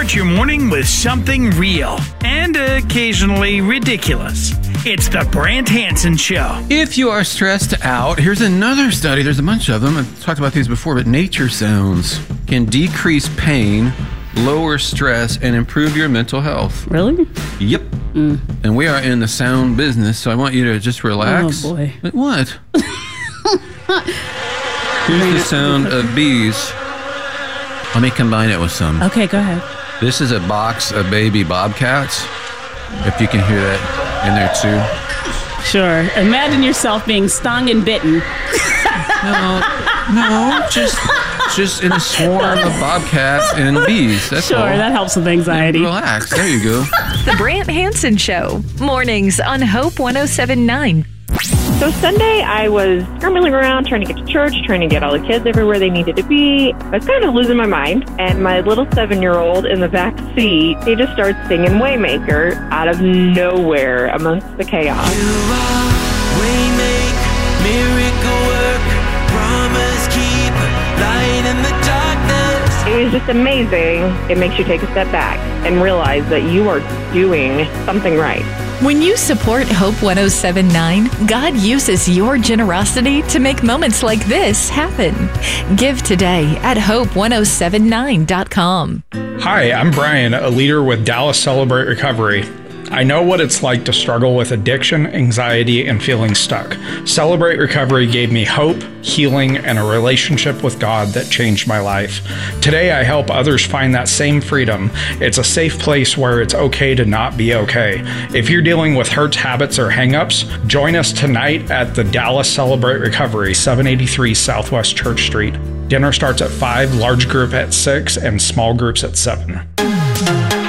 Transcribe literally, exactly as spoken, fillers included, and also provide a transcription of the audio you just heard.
Start your morning with something real and occasionally ridiculous. It's the Brant Hansen Show. If you are stressed out, here's another study. There's a bunch of them. I've talked about these before, but nature sounds can decrease pain, lower stress, and improve your mental health. Really? Yep. Mm. And we are in the sound business, so I want you to just relax. Oh, boy. But what? Here's the sound of bees. Let me combine it with some. Okay, go ahead. This is a box of baby bobcats. If you can hear that in there too. Sure. Imagine yourself being stung and bitten. No, no, just just in a swarm of bobcats and bees. That's sure, all. That helps with anxiety. And relax. There you go. The Brant Hansen Show. Mornings on Hope one oh seven point nine. So Sunday, I was scrambling around trying to get to church, trying to get all the kids everywhere they needed to be. I was kind of losing my mind, and my little seven-year-old in the back seat, he just starts singing Waymaker out of nowhere amongst the chaos. You are Waymaker, miracle worker, promise keeper, light in the darkness. It was just amazing. It makes you take a step back and realize that you are doing something right. When you support Hope one oh seven point nine, God uses your generosity to make moments like this happen. Give today at hope one oh seven nine dot com. Hi, I'm Brian, a leader with Dallas Celebrate Recovery. I know what it's like to struggle with addiction, anxiety, and feeling stuck. Celebrate Recovery gave me hope, healing, and a relationship with God that changed my life. Today, I help others find that same freedom. It's a safe place where it's okay to not be okay. If you're dealing with hurts, habits, or hangups, join us tonight at the Dallas Celebrate Recovery, seven eighty-three Southwest Church Street. Dinner starts at five, large group at six, and small groups at seven.